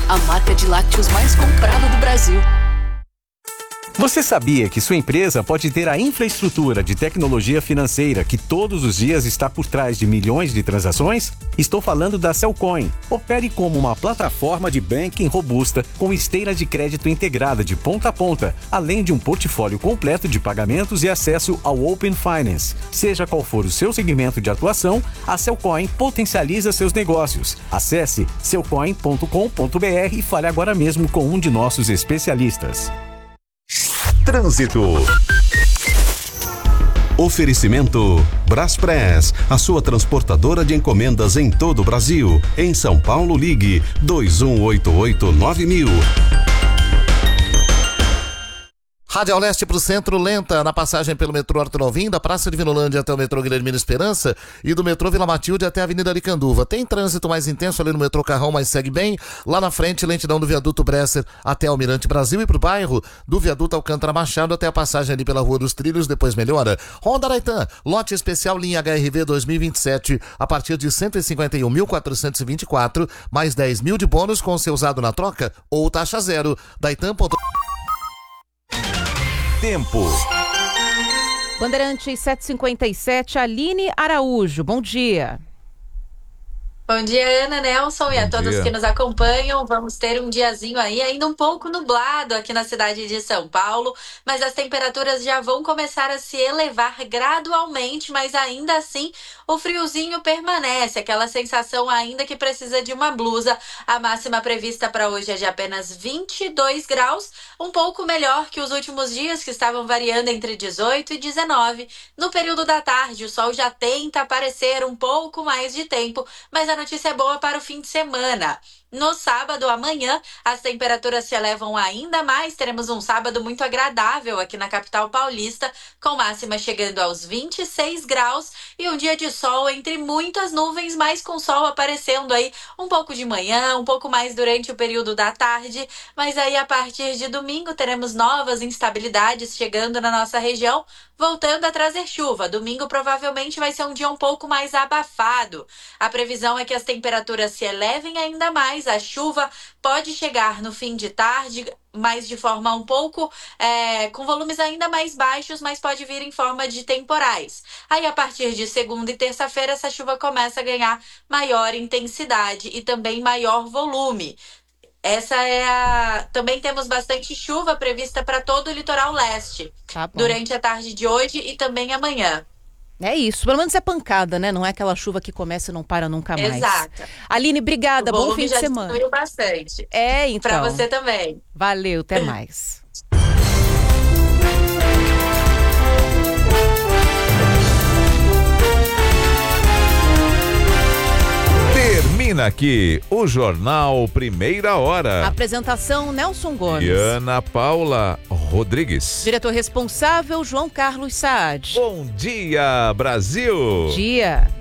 a marca de lácteos mais comprada do Brasil. Você sabia que sua empresa pode ter a infraestrutura de tecnologia financeira que todos os dias está por trás de milhões de transações? Estou falando da Cellcoin. Opere como uma plataforma de banking robusta com esteira de crédito integrada de ponta a ponta, além de um portfólio completo de pagamentos e acesso ao Open Finance. Seja qual for o seu segmento de atuação, a Cellcoin potencializa seus negócios. Acesse cellcoin.com.br e fale agora mesmo com um de nossos especialistas. Trânsito. Oferecimento Braspress, a sua transportadora de encomendas em todo o Brasil. Em São Paulo, ligue 2188-9000. Radial Leste para o centro, lenta na passagem pelo metrô Arthur Alvim, da Praça de Vinolândia até o metrô Guilhermina Esperança e do metrô Vila Matilde até a Avenida Aricanduva. Tem trânsito mais intenso ali no metrô Carrão, mas segue bem. Lá na frente, lentidão do viaduto Bresser até Almirante Brasil e pro bairro do viaduto Alcântara Machado até a passagem ali pela Rua dos Trilhos, depois melhora. Honda Araitan, lote especial linha HRV 2027 a partir de 151.424, mais 10 mil de bônus com seu usado na troca ou taxa zero. Daitan. Tempo. Bandeirantes 757, Aline Araújo, bom dia. Bom dia, Ana, Nelson, e a todos que nos acompanham. Vamos ter um diazinho aí, ainda um pouco nublado aqui na cidade de São Paulo, mas as temperaturas já vão começar a se elevar gradualmente, mas ainda assim o friozinho permanece, aquela sensação ainda que precisa de uma blusa. A máxima prevista para hoje é de apenas 22 graus, um pouco melhor que os últimos dias, que estavam variando entre 18 e 19. No período da tarde, o sol já tenta aparecer um pouco mais de tempo, mas a notícia é boa para o fim de semana. No sábado, amanhã, as temperaturas se elevam ainda mais. Teremos um sábado muito agradável aqui na capital paulista, com máxima chegando aos 26 graus e um dia de sol entre muitas nuvens, mas com sol aparecendo aí um pouco de manhã, um pouco mais durante o período da tarde. Mas aí, a partir de domingo, teremos novas instabilidades chegando na nossa região, voltando a trazer chuva. Domingo provavelmente vai ser um dia um pouco mais abafado. A previsão é que as temperaturas se elevem ainda mais. A chuva pode chegar no fim de tarde, mas de forma um pouco, com volumes ainda mais baixos, mas pode vir em forma de temporais. Aí, a partir de segunda e terça-feira, essa chuva começa a ganhar maior intensidade e também maior volume. Também temos bastante chuva prevista para todo o litoral leste, durante a tarde de hoje e também amanhã. É isso, pelo menos é pancada, né? Não é aquela chuva que começa e não para nunca mais. Exato. Aline, obrigada, bom fim de semana. Diminuiu bastante. Então. Para você também. Valeu, até mais. Termina aqui o Jornal Primeira Hora. Apresentação Nelson Gomes e Ana Paula Rodrigues. Diretor responsável João Carlos Saad. Bom dia, Brasil. Bom dia.